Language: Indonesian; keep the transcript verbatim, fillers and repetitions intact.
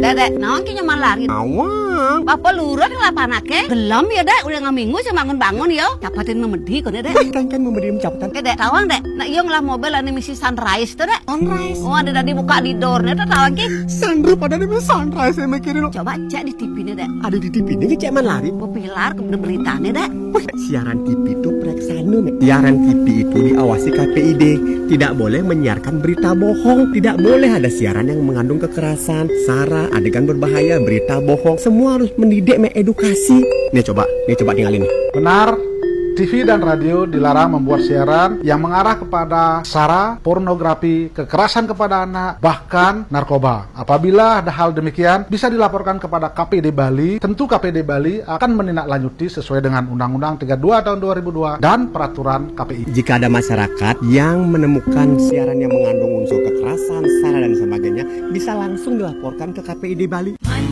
Dek, naon ki nyaman lari? Awang. Bapak lurah lapanake. Gelam ya, Dek. Udah ngaminggu sih bangun-bangun ya. Capatin memedi kok, Dek. Kan kan memberi capatan. Eh, Dek, tawang, Dek. Nah, iya ngelah mobil ane misi Sunrise tuh, Dek. Sunrise. Oh, ada tadi buka di door-nya tuh tawang ki. Sandro pada di Sunrise saya mikirin. Coba cek di T V-nya, Dek. Ada di T V ini cek man lari. Pilar ke beritanya, Dek. Wih, siaran T V itu preksana, Nek. Siaran T V itu diawasi K P I D. Tidak boleh menyiarkan berita bohong. Tidak boleh ada siaran yang mengandung kekerasan, sara, adegan berbahaya, berita bohong. Semua harus mendidik, mengedukasi. Nih coba, nih coba tinggalin nih. Benar, T V dan radio dilarang membuat siaran yang mengarah kepada sara, pornografi, kekerasan kepada anak, bahkan narkoba. Apabila ada hal demikian, bisa dilaporkan kepada K P I D Bali. Tentu K P I D Bali akan menindaklanjuti sesuai dengan Undang-Undang tiga puluh dua tahun dua ribu dua dan peraturan K P I. Jika ada masyarakat yang menemukan siaran yang mengandung unsur kekerasan, sara dan sebagainya, bisa langsung dilaporkan ke K P I D Bali.